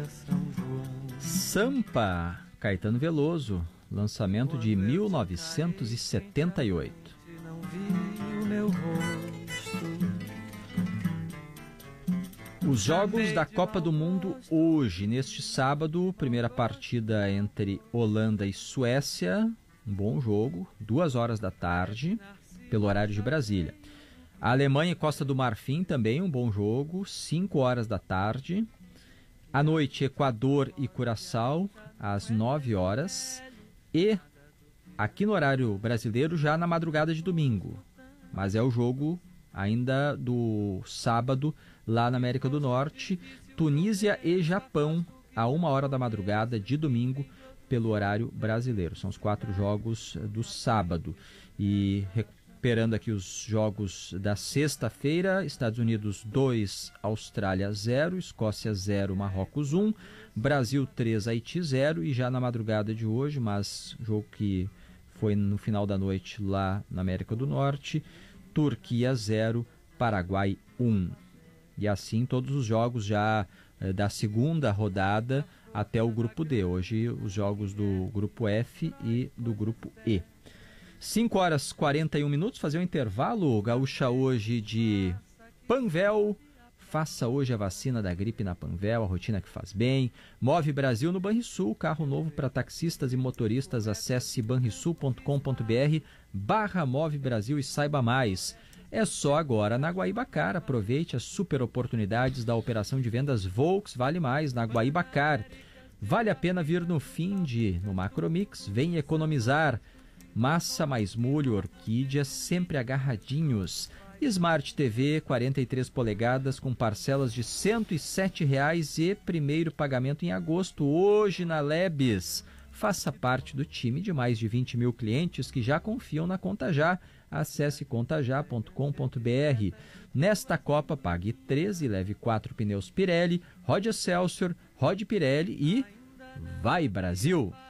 Sampa, Caetano Veloso, lançamento de 1978. Não vi o meu rosto. Os jogos da Copa do Mundo hoje, neste sábado, primeira partida entre Holanda e Suécia, um bom jogo, 2 horas da tarde, pelo horário de Brasília. A Alemanha e Costa do Marfim também um bom jogo, 5 horas da tarde. À noite, Equador e Curaçao, às 9 horas. E aqui no horário brasileiro, já na madrugada de domingo. Mas é o jogo ainda do sábado, lá na América do Norte, Tunísia e Japão, a 1 hora da madrugada de domingo, pelo horário brasileiro. São os 4 jogos do sábado. E recuperando aqui os jogos da sexta-feira: Estados Unidos 2, Austrália 0, Escócia 0, Marrocos 1, Brasil 3, Haiti 0. E já na madrugada de hoje, mas jogo que foi no final da noite lá na América do Norte, Turquia 0, Paraguai 1. E assim todos os jogos já da segunda rodada até o grupo D. Hoje os jogos do grupo F e do grupo E. 5 horas e 41 minutos, fazer um intervalo. Gaúcha hoje de Panvel. Faça hoje a vacina da gripe na Panvel, a rotina que faz bem. Move Brasil no Banrisul, carro novo para taxistas e motoristas. Acesse banrisul.com.br/Move Brasil e saiba mais. É só agora na Guaibacar. Aproveite as super oportunidades da operação de vendas Volks Vale Mais na Guaibacar. Vale a pena vir no no Macromix, vem economizar. Massa mais molho, orquídea, sempre agarradinhos. Smart TV 43 polegadas com parcelas de R$ 107,00 e primeiro pagamento em agosto, hoje na Lebes. Faça parte do time de mais de 20 mil clientes que já confiam na Conta Já. Acesse contajá.com.br. Nesta Copa, pague 13 e leve 4 pneus Pirelli, rode Excelsior, rode Pirelli e vai Brasil!